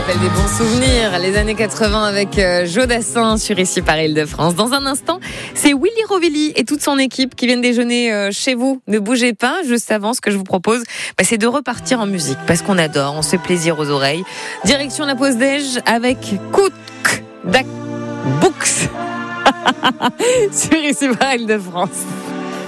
rappelle des bons souvenirs, les années 80 avec Jodassin sur Ici par Île-de-France. Dans un instant, c'est Willy Rovelli et toute son équipe qui viennent déjeuner chez vous. Ne bougez pas, juste avant, ce que je vous propose, c'est de repartir en musique parce qu'on adore, on se fait plaisir aux oreilles. Direction la pause déj avec Kouk Dak Books sur Ici par Île-de-France.